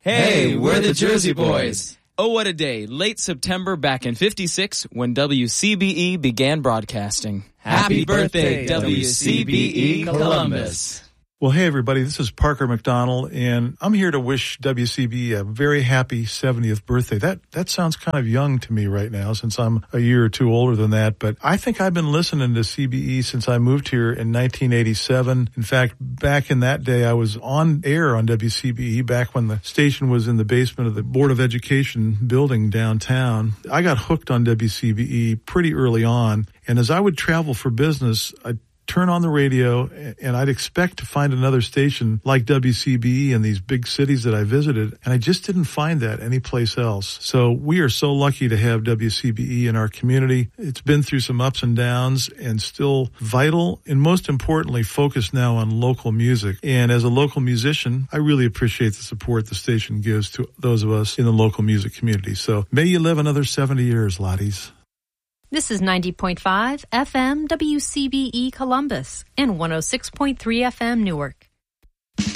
Hey, we're the Jersey Boys. Oh, what a day. Late September back in '56 when WCBE began broadcasting. Happy birthday, WCBE Columbus. Well, hey, everybody, this is Parker McDonald, and I'm here to wish WCBE a very happy 70th birthday. That sounds kind of young to me right now since I'm a year or two older than that, but I think I've been listening to CBE since I moved here in 1987. In fact, back in that day, I was on air on WCBE back when the station was in the basement of the Board of Education building downtown. I got hooked on WCBE pretty early on, and as I would travel for business, I'd turn on the radio, and I'd expect to find another station like WCBE in these big cities that I visited, and I just didn't find that anyplace else. So we are so lucky to have WCBE in our community. It's been through some ups and downs and still vital, and most importantly, focused now on local music. And as a local musician, I really appreciate the support the station gives to those of us in the local music community. So may you live another 70 years, laddies. This is 90.5 FM WCBE Columbus and 106.3 FM Newark.